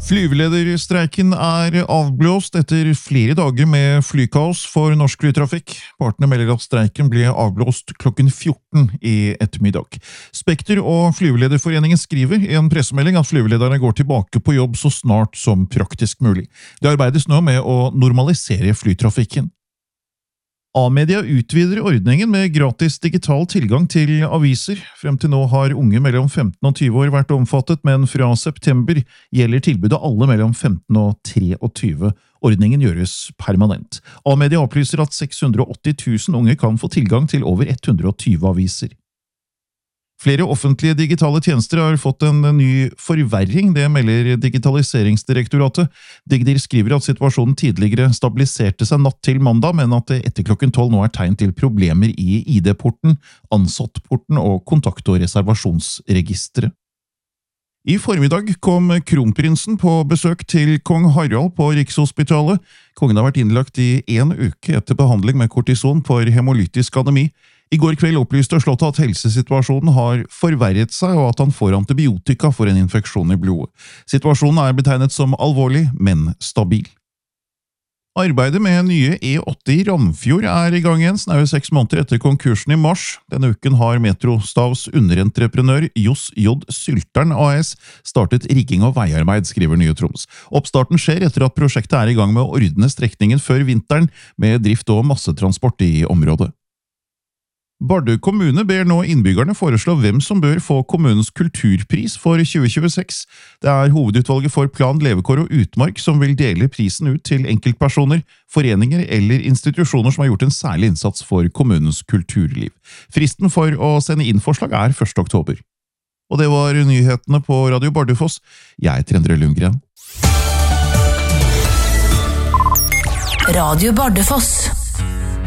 Flyvelederstreiken avblåst etter flere dager med flykaos for norsk flytrafikk. Partene melder at streiken ble avblåst klokken 14 i ettermiddag. Spekter og Flyvelederforeningen skriver i en pressemelding at flyvelederne går tilbake på jobb så snart som praktisk mulig. Det arbeides nå med å normalisere flytrafikken. A-media utvider ordningen med gratis digital tilgang til aviser. Frem til nå har unge mellom 15 og 20 år vært omfattet, men fra september gjelder tilbudet alle mellom 15 og 23. Ordningen gjøres permanent. A-media opplyser at 680 000 unge kan få tilgang til over 120 aviser. Flere offentlige digitale tjenester har fått en ny forverring, det melder Digitaliseringsdirektoratet. Digdir skriver at situasjonen tidligere stabiliserte seg natt til mandag, men at det etter klokken 12 nå er tegn til problemer i ID-porten, ansattporten og kontakt- og reservasjonsregisteret. I formiddag kom kronprinsen på besøk til kong Harald på Rikshospitalet. Kongen har vært innlagt i 1 uke etter behandling med kortison for hemolytisk anemi. I går kveld opplyste Slottet at helsesituasjonen har forverret seg, og at han får antibiotika for en infeksjon i blodet. Situasjonen er betegnet som alvorlig, men stabil. Arbeidet med nye E8 i Ramfjord er i gang igjen, snaue 6 måneder etter konkursen i mars. Denne uken har Metrostavs underentreprenør Jos J. Sylteren AS startet rigging og veiarbeid, skriver Nye Troms. Oppstarten skjer etter at prosjektet er i gang med å ordne strekningen før vinteren, med drift og massetransport i området. Bardu kommune ber nå innbyggerne foreslå hvem som bør få kommunens kulturpris for 2026. Det er hovedutvalget for plan, levekår og utmark som vil dele prisen ut til enkeltpersoner, foreninger eller institusjoner som har gjort en særlig innsats for kommunens kulturliv. Fristen for å sende inn forslag er 1. oktober. Og det var nyhetene på Radio Bardufoss. Jeg heter Endre Lundgren. Radio Bardufoss.